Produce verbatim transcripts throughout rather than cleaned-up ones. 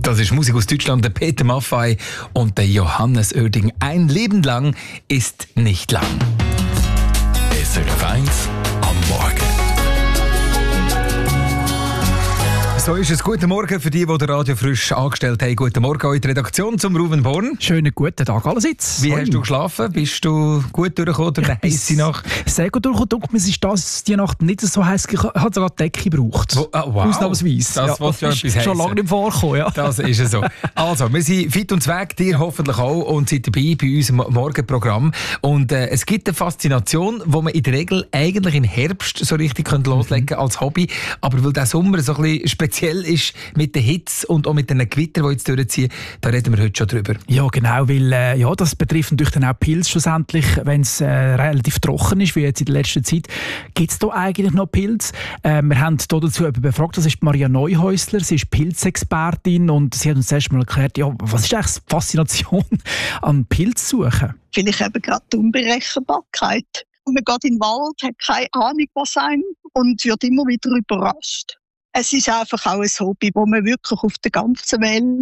Das ist Musik aus Deutschland, der Peter Maffay und der Johannes Oerding. Ein Leben lang ist nicht lang. S R F eins am Morgen. So ist es. Guten Morgen für die, die den Radio frisch angestellt haben. Guten Morgen an die Redaktion zum Ruben Born. Schönen guten Tag allerseits. Wie hast du geschlafen? Bist du gut durchgekommen durch eine heisse Nacht? Sehr gut durchgekommen. Es ist das, die Nacht nicht so heiß. Ich habe sogar die Decke gebraucht. Oh, oh, wow. Ausnahmsweise. Das ja, ja etwas schon lange nicht vorkommen. Ja. Das ist es so. Also, wir sind fit und weg, dir hoffentlich auch, und sind dabei bei unserem Morgenprogramm. Und äh, es gibt eine Faszination, die man in der Regel eigentlich im Herbst so richtig loslegen könnte als Hobby. Aber weil der Sommer so ein bisschen speziell ist mit der Hitze und auch mit den Gewittern, die jetzt durchziehen, da reden wir heute schon drüber. Ja, genau, weil äh, ja, das betrifft natürlich dann auch Pilze schlussendlich, wenn es äh, relativ trocken ist, wie jetzt in der letzten Zeit. Gibt es da eigentlich noch Pilze? Äh, wir haben hier dazu jemanden befragt, das ist Maria Neuhäusler, sie ist Pilzexpertin und sie hat uns zuerst mal erklärt, ja, was ist eigentlich die Faszination an Pilzsuchen? Vielleicht eben gerade die Unberechenbarkeit. Und man geht in den Wald, hat keine Ahnung, was einem, und wird immer wieder überrascht. Es ist einfach auch ein Hobby, das man wirklich auf der ganzen Welt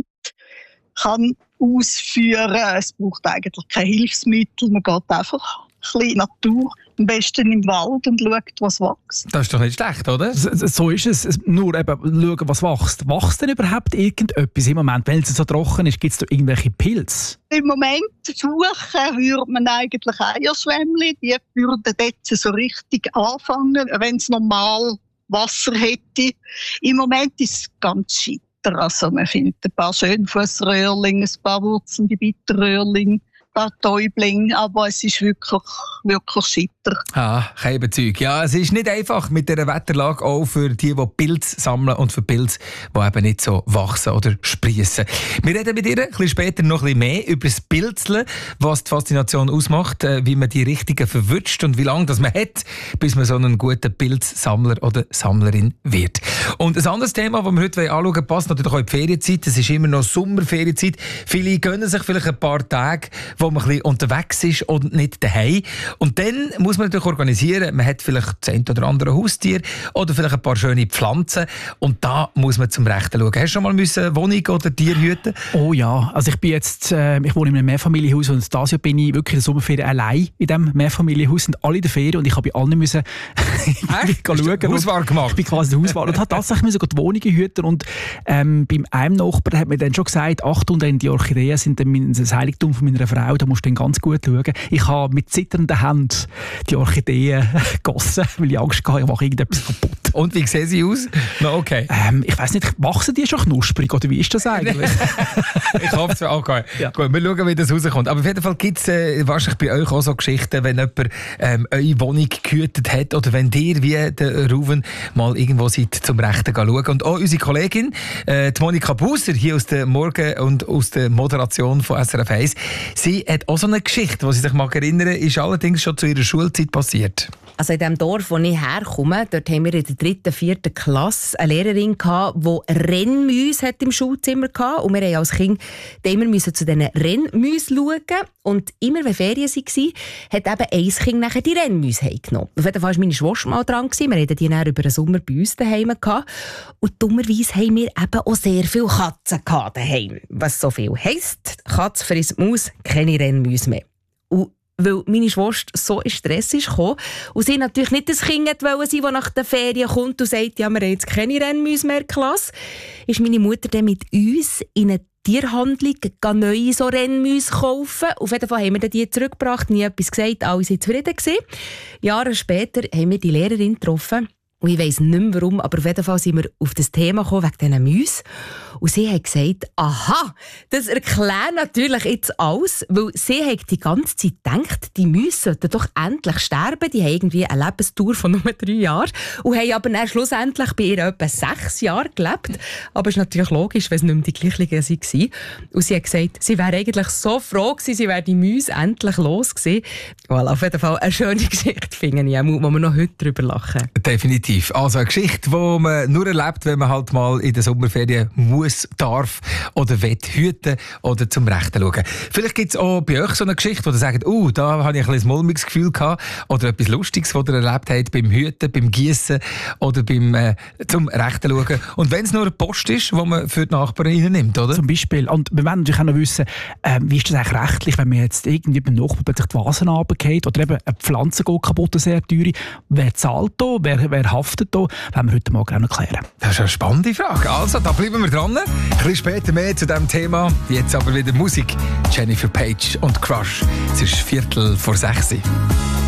kann ausführen kann. Es braucht eigentlich kein Hilfsmittel. Man geht einfach ein bisschen in die Natur, am besten im Wald, und schaut, was wächst. Das ist doch nicht schlecht, oder? So, so ist es. Nur eben schauen, was wächst. Wächst denn überhaupt irgendetwas im Moment? Wenn es so trocken ist, gibt es da irgendwelche Pilze? Im Moment suchen würde man eigentlich Eierschwämmchen. Die würden jetzt so richtig anfangen, wenn es normal Wasser hätte. Im Moment ist es ganz scheiter. Also man findet ein paar Schönfussröhrlinge, ein paar wurzelnde Bitterröhrlinge, ein paar Täublinge, aber es ist wirklich, wirklich scheiter. Ah, kein Bezug. Ja, es ist nicht einfach mit dieser Wetterlage, auch für die, die Pilze sammeln und für Pilze, die eben nicht so wachsen oder sprießen. Wir reden mit ihr ein bisschen später noch ein bisschen mehr über das Pilzeln, was die Faszination ausmacht, wie man die Richtigen verwünscht und wie lange das man hat, bis man so ein guter Pilzsammler oder Sammlerin wird. Und ein anderes Thema, das wir heute anschauen wollen, passt natürlich auch in die Ferienzeit. Es ist immer noch Sommerferienzeit. Viele gönnen sich vielleicht ein paar Tage, wo man ein bisschen unterwegs ist und nicht daheim. Und dann muss man natürlich organisieren. Man hat vielleicht das eine oder andere Haustier oder vielleicht ein paar schöne Pflanzen. Und da muss man zum Rechten schauen. Hast du schon mal müssen Wohnung oder Tier hüten? Oh ja, also ich bin jetzt, äh, ich wohne in einem Mehrfamilienhaus und dieses Jahr bin ich wirklich in der Sommerferien allein in diesem Mehrfamilienhaus, sind alle in der Ferien und ich habe bei allen müssen schauen. Hauswahl gemacht? Ich bin quasi der Hauswahl und habe tatsächlich müssen die Wohnungen hüten und ähm, beim einem Nachbarn hat mir dann schon gesagt, Achtung, denn die Orchideen sind dann das Heiligtum von meiner Frau, da musst du dann ganz gut schauen. Ich habe mit zitternden Händen die Orchideen gegossen, weil ich Angst hatte, ich mache irgendetwas kaputt. Und wie sehen sie aus? No, okay. Ähm, ich weiss nicht, wachsen die schon knusprig oder wie ist das eigentlich? Ich hoffe es auch. Okay. Ja. Gut, wir schauen, wie das rauskommt. Aber auf jeden Fall gibt es äh, wahrscheinlich bei euch auch so Geschichten, wenn jemand ähm, eure Wohnung gehütet hat oder wenn ihr wie der Ruven mal irgendwo seid zum Rechten schauen. Und auch unsere Kollegin, äh, die Monika Buser, hier aus der Morgen- und aus der Moderation von S R F eins, sie hat auch so eine Geschichte, die sie sich mal erinnern, ist allerdings schon zu ihrer Schulzeit passiert. Also in dem Dorf, wo ich herkomme, dort haben wir in der dritten, vierten Klasse eine Lehrerin gehabt, die Rennmäuse im Schulzimmer hatte. Und wir mussten als Kind immer müssen zu diesen Rennmäusen schauen. Und immer wenn Ferien waren, hat eben ein Kind nachher die Rennmäuse heimgenommen. Auf jeden Fall war meine Schwester mal dran. Wir hatten die dann über den Sommer bei uns daheim gehabt. Und dummerweise haben wir eben auch sehr viele Katzen daheim. Was so viel heisst, Katze frisst Maus, keine Rennmäuse mehr. Und weil meine Schwester so in Stress kam und sie natürlich nicht das Kind wollte sein, das nach den Ferien kommt und sagt, ja, wir haben jetzt keine Rennmäuse mehr in der Klasse, ist meine Mutter dann mit uns in eine Tierhandlung neue so Rennmäuse kaufen. Auf jeden Fall haben wir die zurückgebracht, nie etwas gesagt, alle waren zufrieden gewesen. Jahre später haben wir die Lehrerin getroffen. Und ich weiss nicht mehr warum, aber auf jeden Fall sind wir auf das Thema gekommen, wegen diesen Mäusen. Und sie hat gesagt, aha, das erklärt natürlich jetzt alles, weil sie hat die ganze Zeit gedacht, die Mäuse sollten doch endlich sterben. Die haben irgendwie eine Lebensdauer von nur drei Jahren und haben aber dann schlussendlich bei ihr etwa sechs Jahre gelebt. Aber es ist natürlich logisch, wenn es nicht mehr die gleichen waren. Und sie hat gesagt, sie wäre eigentlich so froh gewesen, sie wäre die Mäuse endlich los gewesen. Well, auf jeden Fall eine schöne Geschichte, finde ich, wo wir noch heute drüber lachen. Definitiv. definitiv. Also eine Geschichte, die man nur erlebt, wenn man halt mal in der Sommerferien muss, darf oder will hüten oder zum Rechten schauen. Vielleicht gibt es auch bei euch so eine Geschichte, wo ihr sagt, oh, da habe ich ein bisschen mulmiges Gefühl gehabt oder etwas Lustiges, was ihr erlebt habt beim Hüten, beim Gießen oder beim äh, zum Rechten schauen. Und wenn es nur eine Post ist, die man für die Nachbarn reinnimmt, oder? Zum Beispiel. Und wir wollen natürlich auch noch wissen, äh, wie ist das eigentlich rechtlich, wenn man jetzt irgendwie beim Nachbarn plötzlich die Vasen runterfällt oder eben eine Pflanze geht kaputt, eine sehr teure. Wer zahlt da? Wer, wer haftet da? Das wollen wir heute Morgen auch noch klären. Das ist eine spannende Frage. Also, da bleiben wir dran. Ein bisschen später mehr zu diesem Thema. Jetzt aber wieder Musik. Jennifer Page und Crush. Es ist Viertel vor sechs.